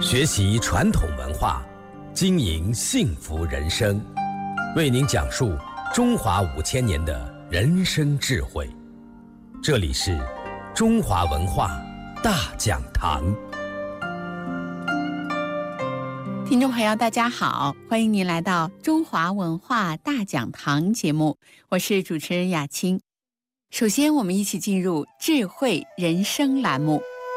学习传统文化，经营幸福人生，为您讲述中华5000年的人生智慧。这里是中华文化大讲堂。 听众朋友大家好，欢迎您来到中华文化大讲堂节目，我是主持人雅青。首先我们一起进入智慧人生栏目，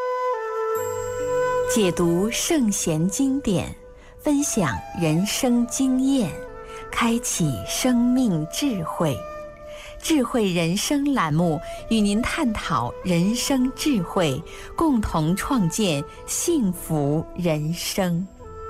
解读圣贤经典，分享人生经验，开启生命智慧。智慧人生栏目与您探讨人生智慧，共同创建幸福人生。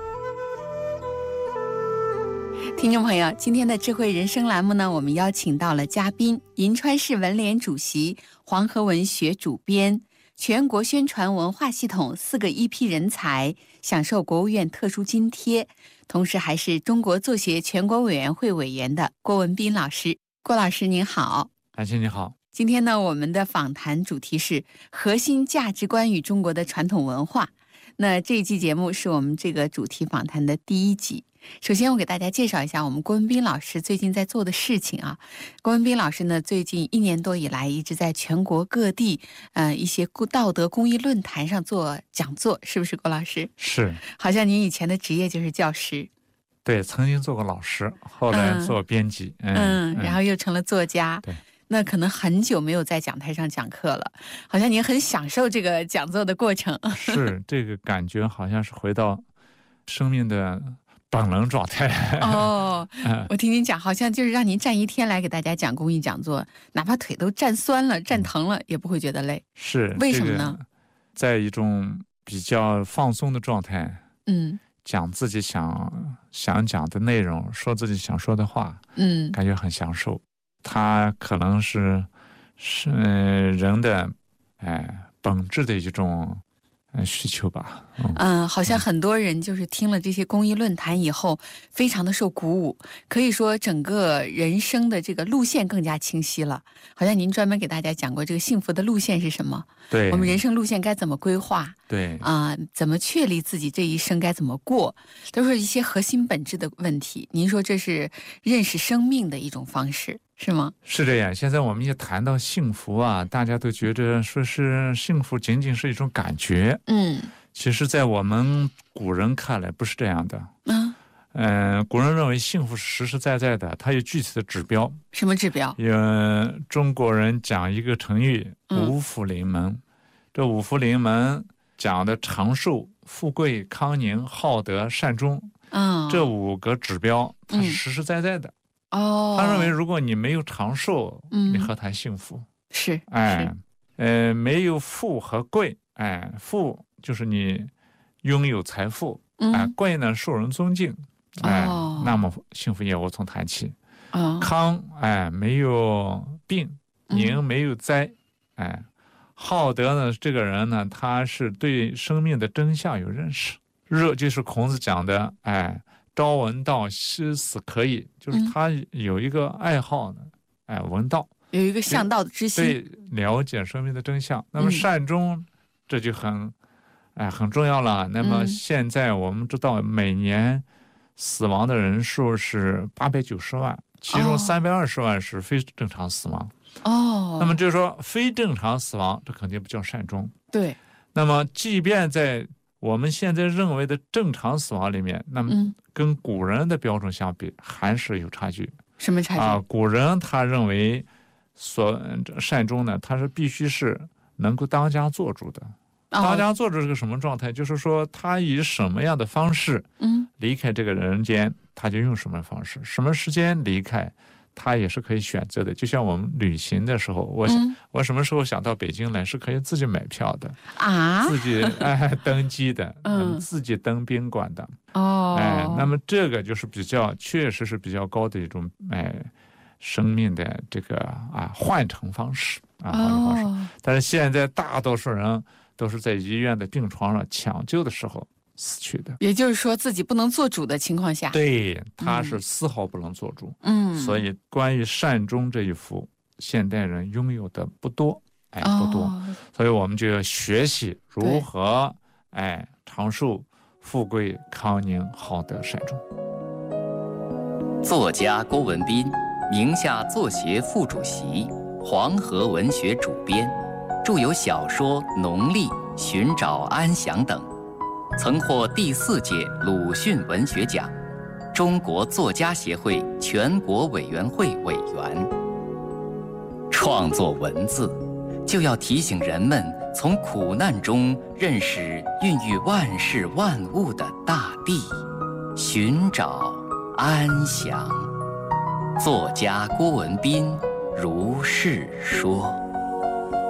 听众朋友，今天的智慧人生栏目呢，我们邀请到了嘉宾，银川市文联主席、黄河文学主编，全国宣传文化系统4个一批人才，享受国务院特殊津贴，同时还是中国作协全国委员会委员的郭文彬老师。郭老师您好。 安心你好。 今天呢，我们的访谈主题是核心价值观与中国的传统文化。那这一期节目是我们这个主题访谈的第1集。首先我给大家介绍一下我们郭文彬老师最近在做的事情啊。郭文彬老师呢，最近1年多以来一直在全国各地一些道德公益论坛上做讲座，是不是郭老师？ 是。 好像您以前的职业就是教师。 对，曾经做过老师，后来做编辑， 然后又成了作家。 对。 那可能很久没有在讲台上讲课了，好像您很享受这个讲座的过程。 是，这个感觉好像是回到生命的本能状态。 哦，我听您讲，好像就是让您站1天来给大家讲公益讲座，哪怕腿都站酸了、站疼了，也不会觉得累。 是， 为什么呢？ 在一种比较放松的状态，讲自己想讲的内容，说自己想说的话，感觉很享受。它可能是人的本质的一种需求吧。 好像很多人就是听了这些公益论坛以后，非常的受鼓舞，可以说整个人生的这个路线更加清晰了。好像您专门给大家讲过这个幸福的路线是什么？ 对， 我们人生路线该怎么规划？ 对怎么确立自己这一生该怎么过，都是一些核心本质的问题。您说这是认识生命的一种方式，是吗？ 是这样。现在我们一谈到幸福啊，大家都觉得说是幸福仅仅是一种感觉。其实在我们古人看来不是这样的。古人认为幸福是实实在在的，它有具体的指标。 什么指标？ 中国人讲一个成语五福临门。这五福临门讲的长寿、富贵、康宁、好德、善终，这5个指标它是实实在在的。他认为如果你没有长寿，你何谈幸福？ 是。 没有富和贵，富就是你拥有财富，贵呢受人尊敬，那么幸福也无从谈起。康，没有病，宁没有灾，好德呢，这个人呢，他是对生命的真相有认识。热就是孔子讲的，朝闻道，夕死可矣，就是他有一个爱好呢，闻道， 有一个向道的之心， 对，了解生命的真相。那么善终，这就很重要了。那么现在我们知道，每年死亡的人数是890万，其中320万是非正常死亡。那么就是说，非正常死亡，这肯定不叫善终。 对。 那么，即便在我们现在认为的正常死亡里面，那么跟古人的标准相比，还是有差距。 什么差距？ 古人他认为，善终呢，他是必须是能够当家做主的。当家做主是个什么状态？就是说，他以什么样的方式离开这个人间，他就用什么方式，什么时间离开，他也是可以选择的。就像我们旅行的时候，我什么时候想到北京来，是可以自己买票的自己登机的，自己登宾馆的。那么这个就是确实是比较高的一种生命的这个换乘方式但是现在大多数人都是在医院的病床上抢救的时候死去的。 也就是说，自己不能做主的情况下， 对，他是丝毫不能做主。所以关于善终这一幅，现代人拥有的不多，不多。所以我们就要学习如何长寿、 富贵康宁好德善终。 作家郭文彬，宁夏作协副主席，黄河文学主编，著有小说《农历》《寻找安详》等，曾获第4届鲁迅文学奖，中国作家协会全国委员会委员。创作文字，就要提醒人们从苦难中认识孕育万事万物的大地，寻找安详。作家郭文彬如是说。